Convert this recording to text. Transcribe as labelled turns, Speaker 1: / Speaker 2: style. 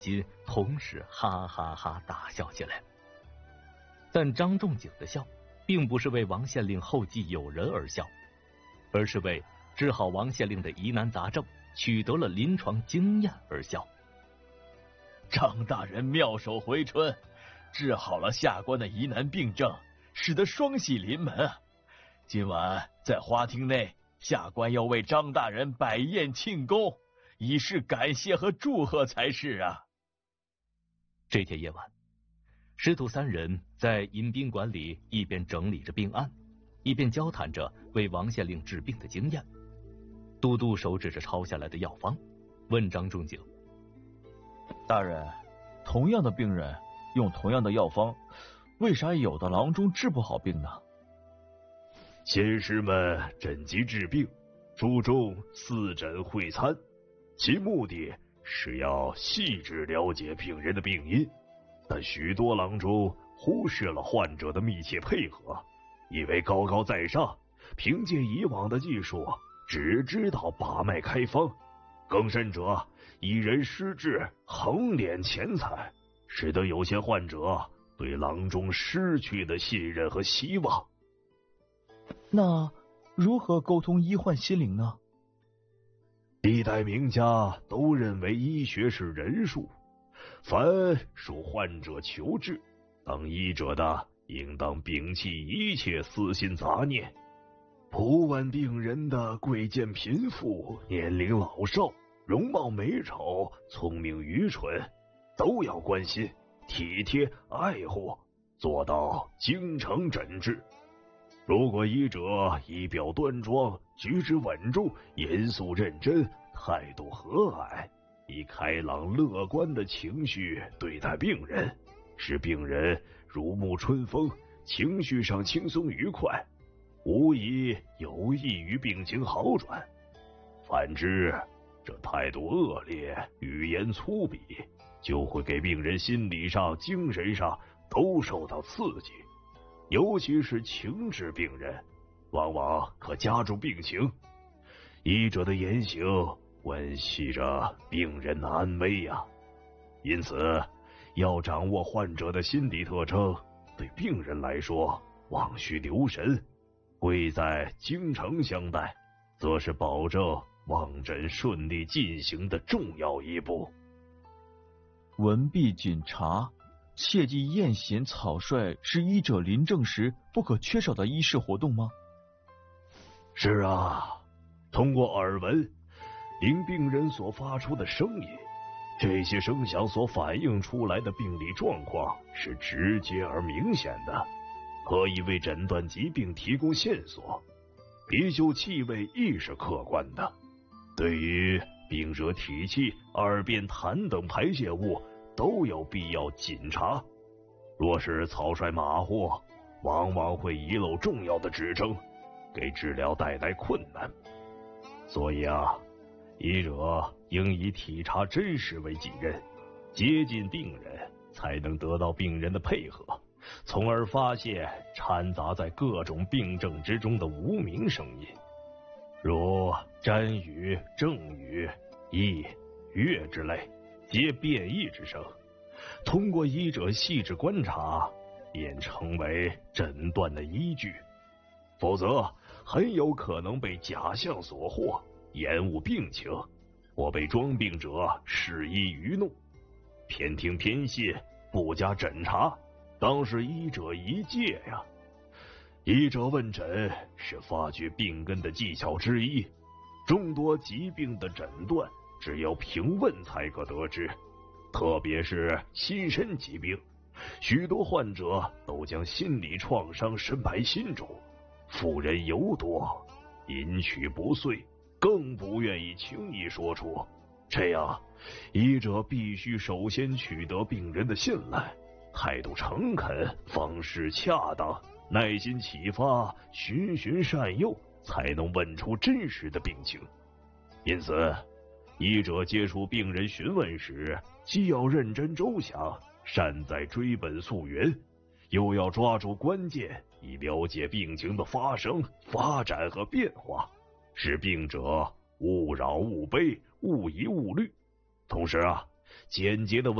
Speaker 1: 金同时哈哈哈大笑起来。但张仲景的笑并不是为王县令后继有人而笑，而是为治好王县令的疑难杂症取得了临床经验而笑。
Speaker 2: 张大人妙手回春，治好了下官的疑难病症，使得双喜临门啊！今晚在花厅内，下官要为张大人摆宴庆功，以示感谢和祝贺才是啊！
Speaker 1: 这天夜晚，师徒三人在迎宾馆里一边整理着病案，一边交谈着为王县令治病的经验。都督手指着抄下来的药方，问张仲景：
Speaker 2: 大人，同样的病人用同样的药方，为啥有的郎中治不好病呢？
Speaker 3: 先师们诊疾治病，注重四诊会参，其目的是要细致了解病人的病因，但许多郎中忽视了患者的密切配合，以为高高在上，凭借以往的技术只知道把脉开方，更甚者以人施治，横敛钱财，使得有些患者对郎中失去了信任和希望。
Speaker 2: 那如何沟通医患心灵呢？
Speaker 3: 历代名家都认为医学是人术，凡属患者求治，当医者的应当摒弃一切私心杂念，不问病人的贵贱贫富、年龄老少、容貌美丑、聪明愚蠢，都要关心、体贴、爱护，做到精诚诊治。如果医者仪表端庄，举止稳重，严肃认真，态度和蔼，以开朗乐观的情绪对待病人，使病人如沐春风，情绪上轻松愉快，无疑有益于病情好转。反之，这态度恶劣，语言粗鄙，就会给病人心理上、精神上都受到刺激，尤其是情志病人，往往可加重病情。医者的言行关系着病人的安危呀，因此要掌握患者的心理特征，对病人来说望须留神，贵在精诚相待，则是保证望诊顺利进行的重要一步。
Speaker 2: 文毕谨察，切记宴贤草率是医者临症时不可缺少的医事活动吗？
Speaker 3: 是啊，通过耳闻令病人所发出的声音，这些声响所反映出来的病理状况是直接而明显的，可以为诊断疾病提供线索。鼻嗅气味亦是客观的，对于病者体气、二便、痰等排泄物都有必要谨查，若是草率马虎，往往会遗漏重要的指征，给治疗带来困难。所以啊，医者应以体察真实为己任，接近病人，才能得到病人的配合，从而发现掺杂在各种病症之中的无名声音，如沾语、正语、意、乐之类，皆变异之声。通过医者细致观察，便成为诊断的依据，否则很有可能被假象所惑，延误病情，或被装病者肆意愚弄，偏听偏信，不加诊查，当是医者一戒呀。医者问诊是发掘病根的技巧之一，众多疾病的诊断只有凭问才可得知，特别是心身疾病，许多患者都将心理创伤深埋心中，妇人尤多，引起不遂，更不愿意轻易说出。这样，医者必须首先取得病人的信赖，态度诚恳，方式恰当，耐心启发，循循善诱，才能问出真实的病情。因此，医者接触病人询问时，既要认真周详，善在追本溯源，又要抓住关键，以了解病情的发生、发展和变化，使病者勿扰勿悲，勿疑勿虑。同时啊， 简洁的问